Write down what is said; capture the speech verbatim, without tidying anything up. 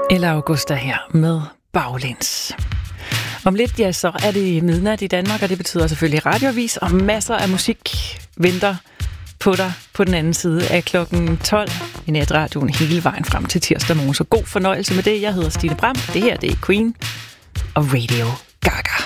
Ella Augusta her med Baglæns. Om lidt, ja, så er det midnat i Danmark, og det betyder selvfølgelig radioavis, og masser af musik venter på dig på den anden side af klokken tolv i natradioen hele vejen frem til tirsdag morgen. Så god fornøjelse med det. Jeg hedder Stine Bram. Det her, det er Queen og Radio Gaga.